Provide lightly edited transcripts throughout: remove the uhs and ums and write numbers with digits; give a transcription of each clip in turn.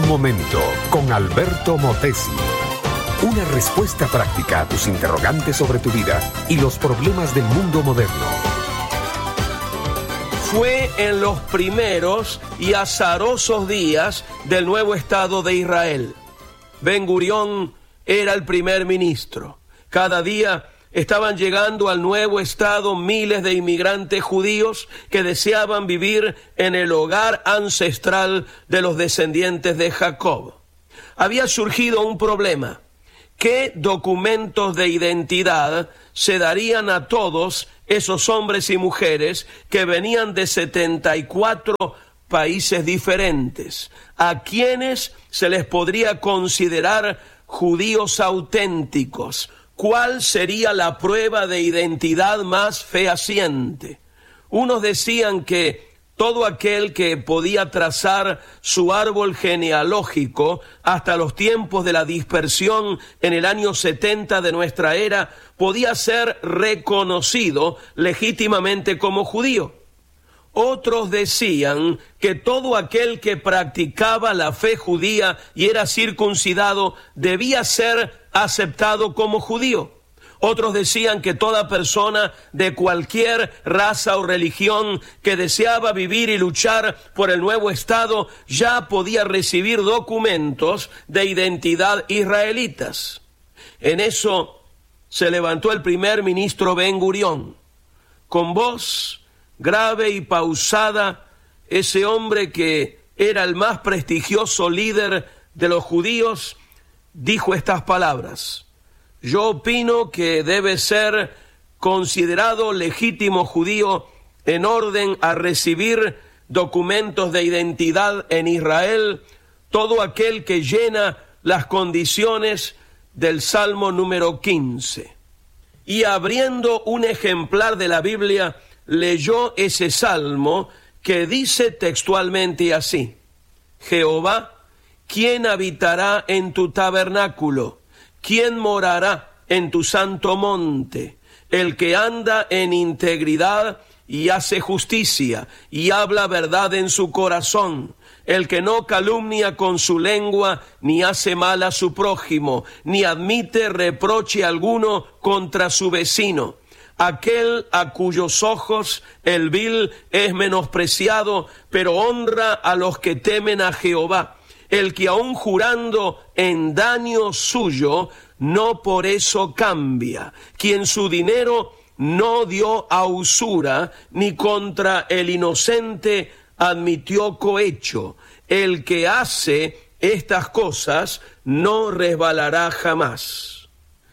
momento con Alberto Motesi. Una respuesta práctica a tus interrogantes sobre tu vida y los problemas del mundo moderno. Fue en los primeros y azarosos días del nuevo Estado de Israel. Ben Gurión era el primer ministro. Cada día estaban llegando al nuevo Estado miles de inmigrantes judíos que deseaban vivir en el hogar ancestral de los descendientes de Jacob. Había surgido un problema. ¿Qué documentos de identidad se darían a todos esos hombres y mujeres que venían de 74 países diferentes? ¿A quiénes se les podría considerar judíos auténticos? ¿Cuál sería la prueba de identidad más fehaciente? Unos decían que todo aquel que podía trazar su árbol genealógico hasta los tiempos de la dispersión en el año 70 de nuestra era podía ser reconocido legítimamente como judío. Otros decían que todo aquel que practicaba la fe judía y era circuncidado debía ser aceptado como judío. Otros decían que toda persona de cualquier raza o religión que deseaba vivir y luchar por el nuevo Estado ya podía recibir documentos de identidad israelitas. En eso se levantó el primer ministro Ben Gurión. Con voz grave y pausada, ese hombre que era el más prestigioso líder de los judíos dijo estas palabras: yo opino que debe ser considerado legítimo judío en orden a recibir documentos de identidad en Israel todo aquel que llena las condiciones del Salmo número 15. Y abriendo un ejemplar de la Biblia, leyó ese salmo que dice textualmente así: Jehová, ¿quién habitará en tu tabernáculo? ¿Quién morará en tu santo monte? El que anda en integridad y hace justicia y habla verdad en su corazón, el que no calumnia con su lengua, ni hace mal a su prójimo, ni admite reproche alguno contra su vecino. Aquel a cuyos ojos el vil es menospreciado, pero honra a los que temen a Jehová. El que aun jurando en daño suyo, no por eso cambia. Quien su dinero no dio a usura, ni contra el inocente admitió cohecho. El que hace estas cosas no resbalará jamás.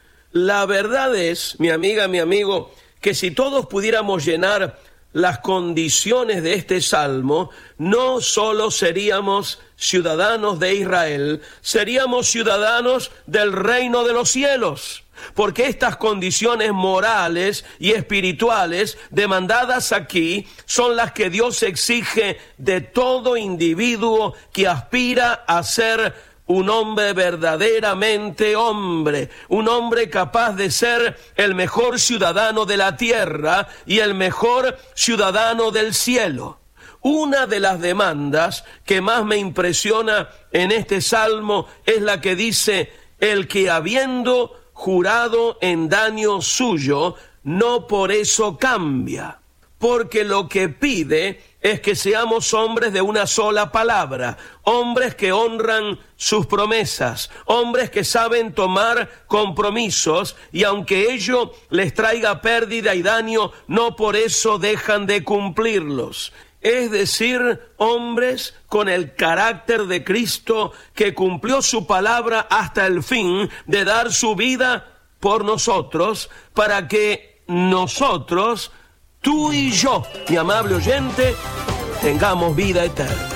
La verdad es, mi amiga, mi amigo, que si todos pudiéramos llenar las condiciones de este salmo, no solo seríamos ciudadanos de Israel, seríamos ciudadanos del reino de los cielos. Porque estas condiciones morales y espirituales demandadas aquí son las que Dios exige de todo individuo que aspira a ser un hombre verdaderamente hombre, un hombre capaz de ser el mejor ciudadano de la tierra y el mejor ciudadano del cielo. Una de las demandas que más me impresiona en este salmo es la que dice: el que habiendo jurado en daño suyo, no por eso cambia. Porque lo que pide es que seamos hombres de una sola palabra, hombres que honran sus promesas, hombres que saben tomar compromisos y aunque ello les traiga pérdida y daño, no por eso dejan de cumplirlos. Es decir, hombres con el carácter de Cristo que cumplió su palabra hasta el fin de dar su vida por nosotros para que nosotros, tú y yo, mi amable oyente, tengamos vida eterna.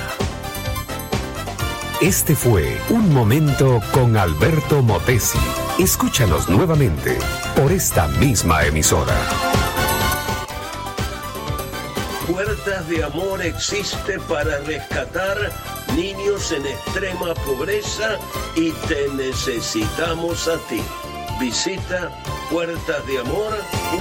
Este fue Un Momento con Alberto Motesi. Escúchanos nuevamente por esta misma emisora. Puertas de Amor existe para rescatar niños en extrema pobreza y te necesitamos a ti. Visita Puertas de Amor.